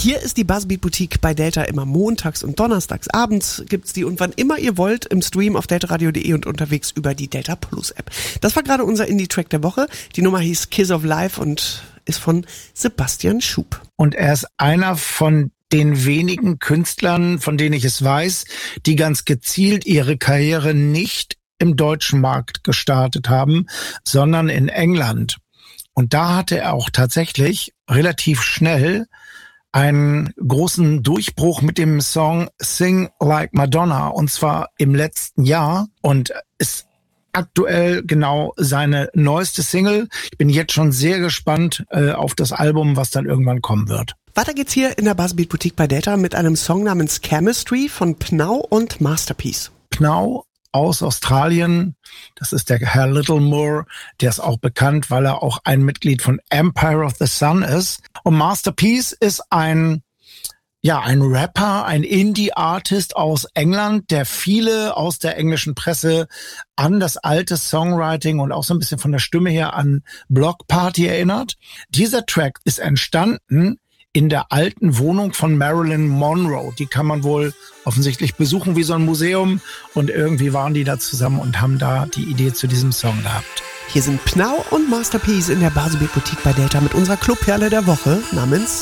Hier ist die Buzzbeat Boutique bei Delta immer montags und donnerstags abends gibt's die und wann immer ihr wollt im Stream auf deltaradio.de und unterwegs über die Delta Plus App. Das war gerade unser Indie-Track der Woche. Die Nummer hieß Kiss of Life und ist von Sebastian Schub. Und er ist einer von den wenigen Künstlern, von denen ich es weiß, die ganz gezielt ihre Karriere nicht im deutschen Markt gestartet haben, sondern in England. Und da hatte er auch tatsächlich relativ schnell einen großen Durchbruch mit dem Song Sing Like Madonna, und zwar im letzten Jahr, und ist aktuell genau seine neueste Single. Ich bin jetzt schon sehr gespannt auf das Album, was dann irgendwann kommen wird. Weiter geht's hier in der Buzzbeat Boutique bei Delta mit einem Song namens Chemistry von Pnau und Masterpiece. Pnau aus Australien, das ist der Herr Littlemore, der ist auch bekannt, weil er auch ein Mitglied von Empire of the Sun ist. Und Masterpiece ist ein Rapper, ein Indie-Artist aus England, der viele aus der englischen Presse an das alte Songwriting und auch so ein bisschen von der Stimme her an Block Party erinnert. Dieser Track ist entstanden in der alten Wohnung von Marilyn Monroe. Die kann man wohl offensichtlich besuchen wie so ein Museum. Und irgendwie waren die da zusammen und haben da die Idee zu diesem Song gehabt. Hier sind Pnau und Masterpiece in der Buzzbeat Boutique bei Delta mit unserer Clubperle der Woche namens